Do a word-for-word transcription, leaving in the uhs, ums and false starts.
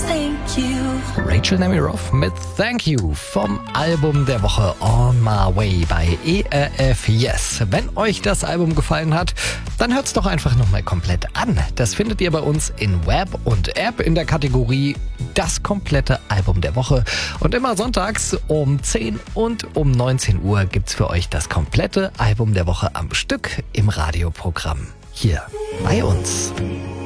thank you. Rachel Nemiroff mit Thank You vom Album der Woche On My Way bei E R F Yes. Wenn euch das Album gefallen hat, dann hört's doch einfach nochmal komplett an. Das findet ihr bei uns in Web und App in der Kategorie Das komplette Album der Woche. Und immer sonntags um zehn und um neunzehn Uhr gibt's für euch das komplette Album der Woche am Stück im Radioprogramm. Hier bei uns.